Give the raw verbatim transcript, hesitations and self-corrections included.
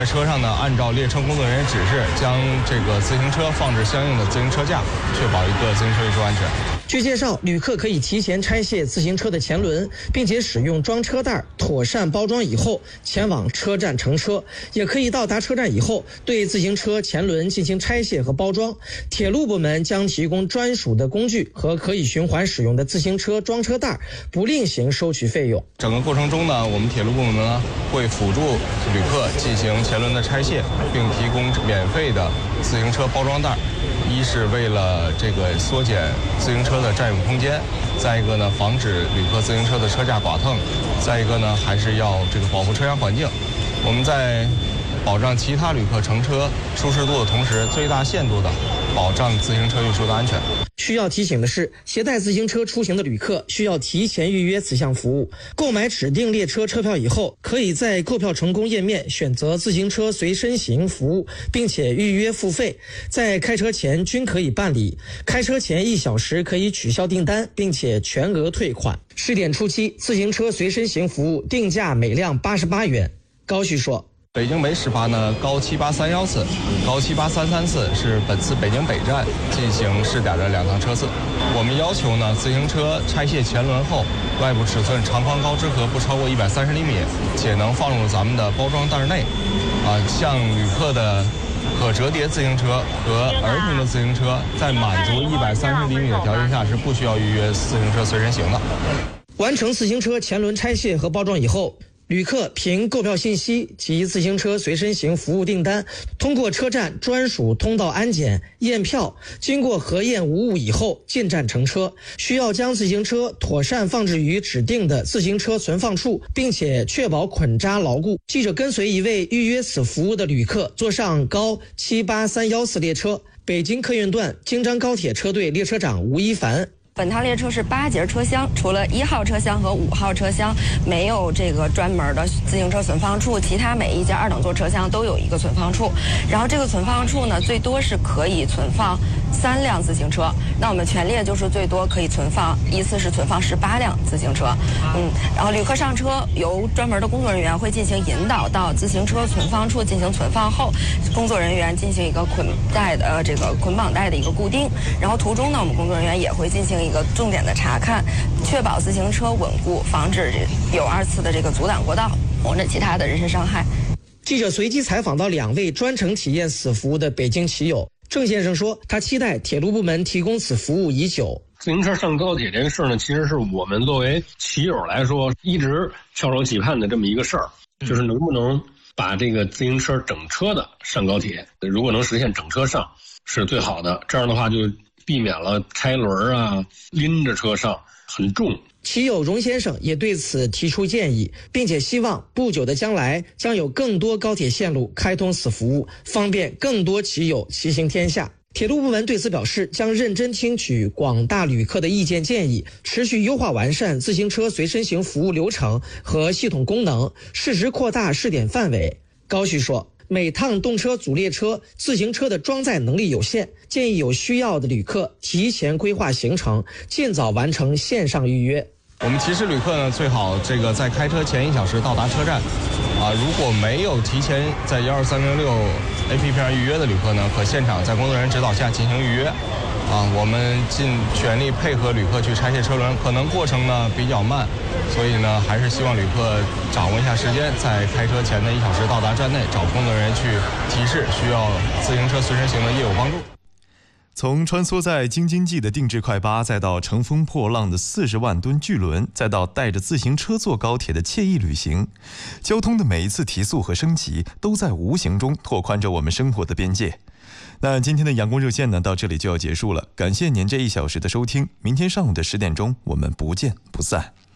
车上呢，按照列车工作人员指示，将这个自行车放置相应的自行车架，确保一个自行车运输安全。 据介绍，旅客可以提前拆卸自行车的前轮，并且使用装车袋妥善包装以后前往车站乘车，也可以到达车站以后对自行车前轮进行拆卸和包装。铁路部门将提供专属的工具和可以循环使用的自行车装车袋，不另行收取费用。 整个过程中呢，我们铁路部门呢会辅助旅客进行前轮的拆卸，并提供免费的自行车包装袋。一是为了这个缩减自行车的占用空间，再一个呢，防止旅客自行车的车架剐蹭，再一个呢，还是要这个保护车厢环境。我们在保障其他旅客乘车舒适度的同时，最大限度的保障自行车运输的安全。 需要提醒的是，携带自行车出行的旅客需要提前预约此项服务。购买指定列车车票以后，可以在购票成功页面选择自行车随身行服务，并且预约付费，在开车前均可以办理。开车前一小时可以取消订单，并且全额退款。试点初期，自行车随身行服务定价每辆八十八元。高旭说， 北京北始发呢，高七八三幺次、高七八三三次是本次北京北站进行试点的两趟车次。我们要求呢，自行车拆卸前轮后，外部尺寸长宽高之和不超过一百三十厘米，且能放入咱们的包装袋内。啊，像旅客的可折叠自行车和儿童的自行车，在满足一百三十厘米的条件下，是不需要预约自行车随身行的。 完成自行车前轮拆卸和包装以后，旅客凭购票信息及自行车随身行服务订单，通过车站专属通道安检验票，经过核验无误以后进站乘车。需要将自行车妥善放置于指定的自行车存放处，并且确保捆扎牢固。记者跟随一位预约此服务的旅客坐上高七八三幺四列车，北京客运段京张高铁车队列车长吴一凡。 本趟列车是八节车厢，除了一号车厢和五号车厢没有这个专门的自行车存放处，其他每一节二等座车厢都有一个存放处。然后这个存放处呢，最多是可以存放三辆自行车。那我们全列就是最多可以存放，一次是存放十八辆自行车。嗯，然后旅客上车由专门的工作人员会进行引导到自行车存放处进行存放后，工作人员进行一个捆带的呃这个捆绑带的一个固定。然后途中呢，我们工作人员也会进行一个重点的查看，确保自行车稳固，防止有二次的这个阻挡过道或者其他的人身伤害。 记者随机采访到两位专程体验此服务的北京骑友。郑先生说，他期待铁路部门提供此服务已久。 自行车上高铁这个事儿呢，其实是我们作为骑友来说一直翘首企盼的这么一个事儿，就是能不能把这个自行车整车的上高铁，如果能实现整车上是最好的，这样的话就避免了拆轮啊、拎着车上很重。 骑友荣先生也对此提出建议，并且希望不久的将来将有更多高铁线路开通此服务，方便更多骑友骑行天下。铁路部门对此表示，将认真听取广大旅客的意见建议，持续优化完善自行车随身行服务流程和系统功能，适时扩大试点范围。高旭说，每趟动车组列车自行车的装载能力有限，建议有需要的旅客提前规划行程，尽早完成线上预约。 我们提示旅客呢，最好这个在开车前一小时到达车站，啊，如果没有提前在幺二三零六 A P P 上预约的旅客呢，可现场在工作人员指导下进行预约。啊，我们尽全力配合旅客去拆卸车轮，可能过程呢比较慢，所以呢还是希望旅客掌握一下时间，在开车前的一小时到达站内，找工作人员去提示需要自行车随身行的业务帮助。 从穿梭在京津冀的定制快八，再到乘风破浪的四十万吨巨轮，再到带着自行车坐高铁的惬意旅行，交通的每一次提速和升级，都在无形中拓宽着我们生活的边界。那今天的阳光热线呢，到这里就要结束了，感谢您这一小时的收听，明天上午的十点钟，我们不见不散。